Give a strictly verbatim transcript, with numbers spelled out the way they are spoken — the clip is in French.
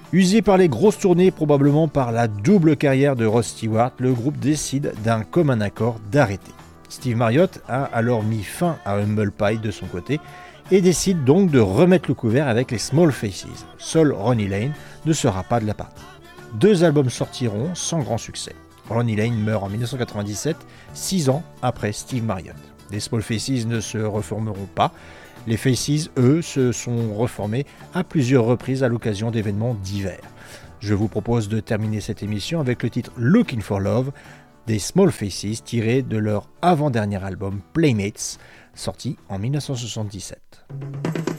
Usé par les grosses tournées, probablement par la double carrière de Rod Stewart, le groupe décide d'un commun accord d'arrêter. Steve Marriott a alors mis fin à Humble Pie de son côté et décide donc de remettre le couvert avec les Small Faces. Seul Ronnie Lane ne sera pas de la partie. Deux albums sortiront sans grand succès. Ronnie Lane meurt en dix-neuf cent quatre-vingt-dix-sept, six ans après Steve Marriott. Les Small Faces ne se reformeront pas. Les Faces, eux, se sont reformés à plusieurs reprises à l'occasion d'événements divers. Je vous propose de terminer cette émission avec le titre Looking for Love des Small Faces tiré de leur avant-dernier album Playmates, sorti en dix-neuf cent soixante-dix-sept.